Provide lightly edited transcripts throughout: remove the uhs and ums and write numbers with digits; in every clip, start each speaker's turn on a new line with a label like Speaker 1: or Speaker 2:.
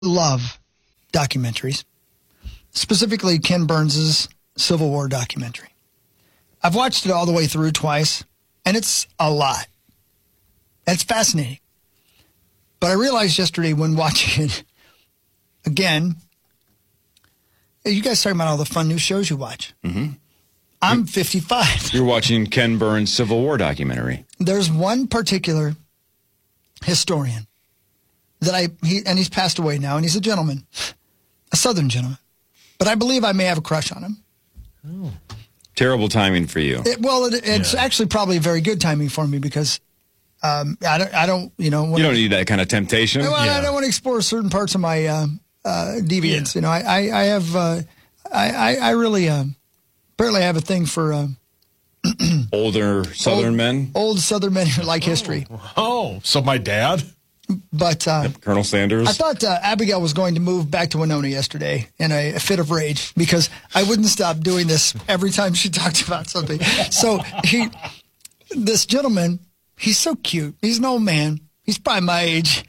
Speaker 1: love documentaries, specifically Ken Burns' Civil War documentary. I've watched it all the way through twice, and it's a lot. It's fascinating. But I realized yesterday when watching it again, you guys talking about all the fun new shows you watch.
Speaker 2: Mm-hmm.
Speaker 1: I'm 55.
Speaker 2: You're watching Ken Burns' Civil War documentary.
Speaker 1: There's one particular historian that he's passed away now, and he's a gentleman, a Southern gentleman. But I believe I may have a crush on him.
Speaker 2: Oh. Terrible timing for you.
Speaker 1: It's actually probably very good timing for me because I don't. You don't
Speaker 2: need that kind of temptation.
Speaker 1: Well, I don't want to explore certain parts of my deviance. Yeah. I have. I really apparently have a thing for
Speaker 2: older Southern men.
Speaker 1: Old Southern men who like history.
Speaker 3: Oh, so my dad.
Speaker 1: But
Speaker 2: Colonel Sanders.
Speaker 1: I thought Abigail was going to move back to Winona yesterday in a fit of rage because I wouldn't stop doing this every time she talked about something. So this gentleman, he's so cute. He's an old man. He's probably my age.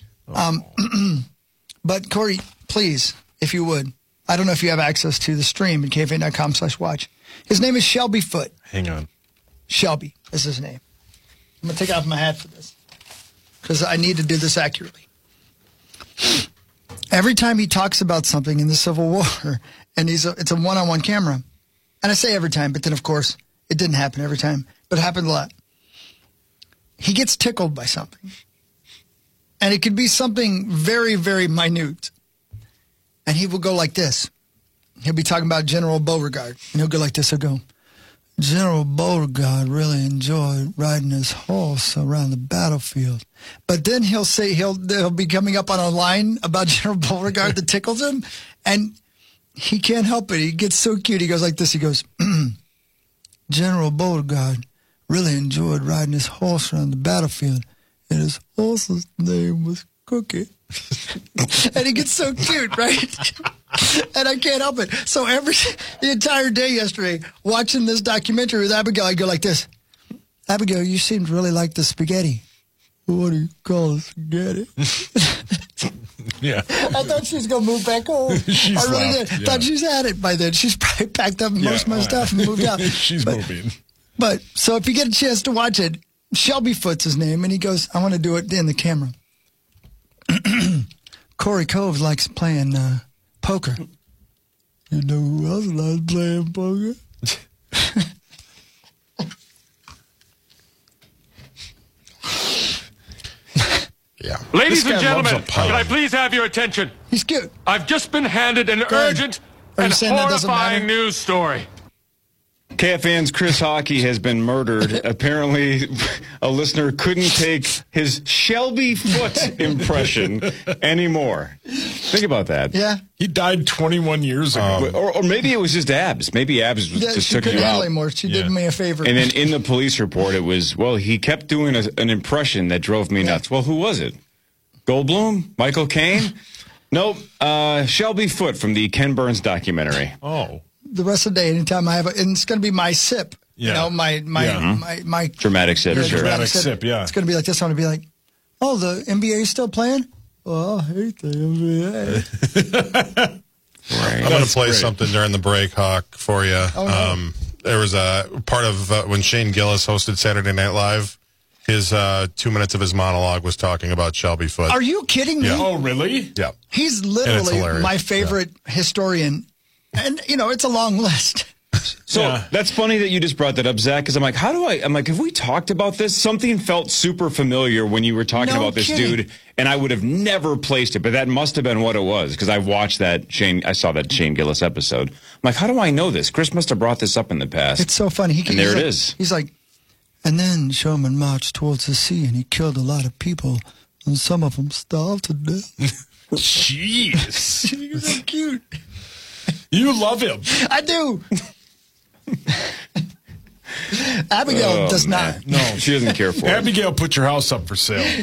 Speaker 1: But Corey, please, if you would, I don't know if you have access to the stream at KFA.com/watch. His name is Shelby Foote.
Speaker 3: Hang on.
Speaker 1: Shelby is his name. I'm going to take off my hat for this, because I need to do this accurately. Every time he talks about something in the Civil War, and it's a one-on-one camera, and I say every time, but then, of course, it didn't happen every time, but it happened a lot. He gets tickled by something, and it could be something very, very minute, and he will go like this. He'll be talking about General Beauregard, and he'll go like this. He'll go, General Beauregard really enjoyed riding his horse around the battlefield. But then he'll say he'll be coming up on a line about General Beauregard that tickles him, and he can't help it. He gets so cute. He goes like this. He goes, General Beauregard really enjoyed riding his horse around the battlefield, and his horse's name was Cookie. And he gets so cute, right? And I can't help it. So the entire day yesterday, watching this documentary with Abigail, I go like this. Abigail, you seem to really like the spaghetti. What do you call it, spaghetti?
Speaker 3: Yeah.
Speaker 1: I thought she was going to move back home. I really did. Yeah. Thought she's had it by then. She's probably packed up most of my stuff and moved out.
Speaker 3: She's moving.
Speaker 1: But, so if you get a chance to watch it, Shelby Foote's his name, and he goes, I want to do it in the camera. Corey Cove likes playing poker. You know who else likes playing poker?
Speaker 3: Yeah.
Speaker 4: Ladies and gentlemen, can I please have your attention?
Speaker 1: He's cute.
Speaker 4: I've just been handed an urgent and horrifying news story.
Speaker 2: KFAN's Chris Hockey has been murdered. Apparently, a listener couldn't take his Shelby Foote impression anymore. Think about that.
Speaker 1: Yeah.
Speaker 3: He died 21 years ago.
Speaker 2: Or maybe it was just Abs. Maybe Abs just took you out.
Speaker 1: Anymore. She did me a favor.
Speaker 2: And then in the police report, it was, he kept doing an impression that drove me nuts. Well, who was it? Goldblum? Michael Caine? Nope. Shelby Foote from the Ken Burns documentary.
Speaker 3: Oh.
Speaker 1: The rest of the day, anytime I have and it's going to be my sip.
Speaker 3: Yeah.
Speaker 1: You know, my
Speaker 2: dramatic sip.
Speaker 3: Dramatic sip, yeah.
Speaker 1: It's going to be like this. I want to be like, oh, the NBA is still playing? Well, I hate the NBA.
Speaker 5: Right. I'm going to play something during the break, Hawk, for you.
Speaker 1: Oh, no.
Speaker 5: There was a part of when Shane Gillis hosted Saturday Night Live. His 2 minutes of his monologue was talking about Shelby Foote.
Speaker 1: Are you kidding me?
Speaker 5: Yeah.
Speaker 3: Oh, really?
Speaker 5: Yeah.
Speaker 1: He's literally my favorite historian. And, it's a long list.
Speaker 2: So that's funny that you just brought that up, Zach, because I'm like, have we talked about this? Something felt super familiar when you were talking about this dude, and I would have never placed it, but that must have been what it was, because I watched I saw that Shane Gillis episode. I'm like, how do I know this? Chris must have brought this up in the past.
Speaker 1: It's so funny.
Speaker 2: And there it is.
Speaker 1: He's like, and then Sherman marched towards the sea, and he killed a lot of people, and some of them starved to death.
Speaker 3: Jeez.
Speaker 1: He's so cute.
Speaker 3: You love him.
Speaker 1: I do. Abigail does not.
Speaker 2: No, she doesn't care for it.
Speaker 3: Abigail, put your house up for sale.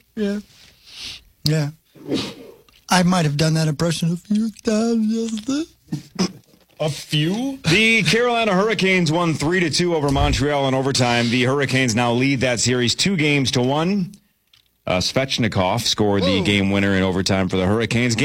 Speaker 1: Yeah. I might have done that impression a few times yesterday.
Speaker 3: A few?
Speaker 2: The Carolina Hurricanes won 3-2 over Montreal in overtime. The Hurricanes now lead that series 2-1. Svechnikov scored the game winner in overtime for the Hurricanes.